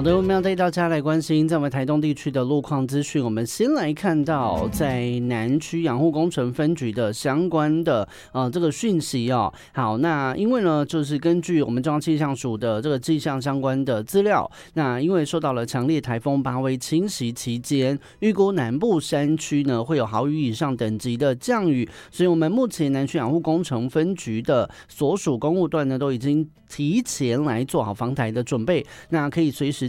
的，我们要带大家来关心在我们台东地区的路况资讯。我们先来看到在南区养护工程分局的相关的这个讯息哦。好，那因为呢，就是根据我们中央气象署的这个气象相关的资料，那因为受到了强烈台风巴威侵袭期间，预估南部山区呢会有豪雨以上等级的降雨，所以我们目前南区养护工程分局的所属公务段呢都已经提前来做好防台的准备，那可以随时